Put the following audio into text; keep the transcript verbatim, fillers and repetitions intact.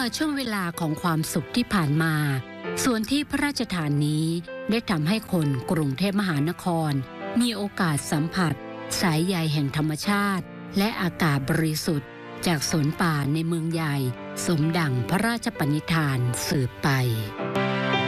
ดช่วงเวลาของความสุขที่ผ่านมาส่วนที่พระราชทานนี้ได้ทำให้คนกรุงเทพมหานครมีโอกาสสัมผัสสายใยแห่งธรรมชาติและอากาศบริสุทธิ์จากสวนป่าในเมืองใหญ่สมดั่งพระราชปณิธานสืบไป